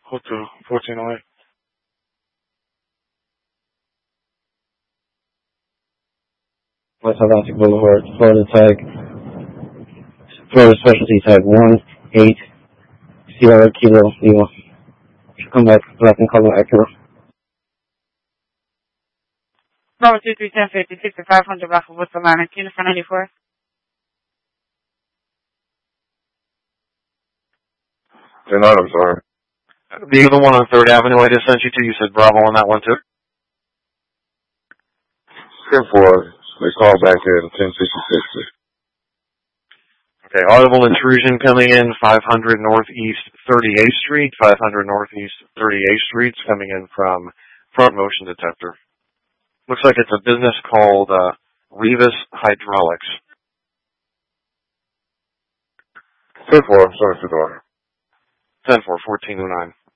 Hotel 1408. West Atlantic Boulevard, Florida Specialty Tag 1-8 Sierra Kilo Lima. Should come back, black and color Acura. Bravo 231056 to 500 Raffle Woods Atlantic, Uniform 94. They're not, I'm sorry. The other one on 3rd Avenue I just sent you to, you said Bravo on that one too? 10-4, they call back in 1066. Okay, audible intrusion coming in 500 Northeast 38th Street, 500 Northeast 38th Street, coming in from front motion detector. Looks like it's a business called Revis Hydraulics. 10-4, I'm sorry, Fedora. 10-4, 1409.